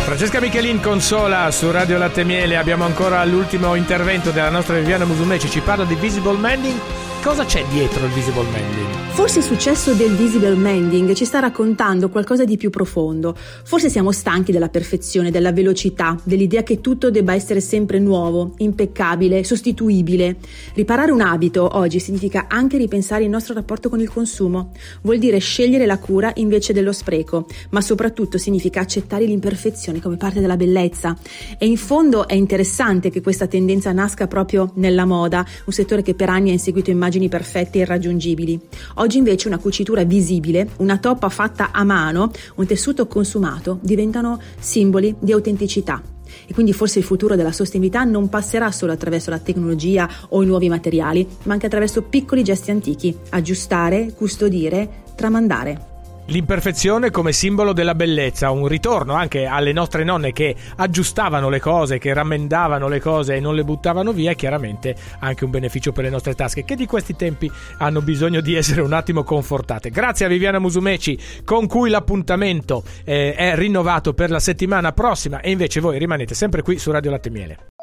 Francesca Michelin consola su Radio Latte Miele. Abbiamo ancora l'ultimo intervento della nostra Viviana Musumeci, ci parla di visible mending. Cosa c'è dietro il visible mending? Forse il successo del visible mending ci sta raccontando qualcosa di più profondo. Forse siamo stanchi della perfezione, della velocità, dell'idea che tutto debba essere sempre nuovo, impeccabile, sostituibile. Riparare un abito oggi significa anche ripensare il nostro rapporto con il consumo. Vuol dire scegliere la cura invece dello spreco, ma soprattutto significa accettare l'imperfezione come parte della bellezza. E in fondo è interessante che questa tendenza nasca proprio nella moda, un settore che per anni ha inseguito immagini perfette e irraggiungibili. Oggi invece una cucitura visibile, una toppa fatta a mano, un tessuto consumato diventano simboli di autenticità. E quindi forse il futuro della sostenibilità non passerà solo attraverso la tecnologia o i nuovi materiali, ma anche attraverso piccoli gesti antichi: aggiustare, custodire, tramandare. L'imperfezione come simbolo della bellezza, un ritorno anche alle nostre nonne che aggiustavano le cose, che rammendavano le cose e non le buttavano via, e chiaramente anche un beneficio per le nostre tasche, che di questi tempi hanno bisogno di essere un attimo confortate. Grazie a Viviana Musumeci, con cui l'appuntamento è rinnovato per la settimana prossima, e invece voi rimanete sempre qui su Radio Latte Miele.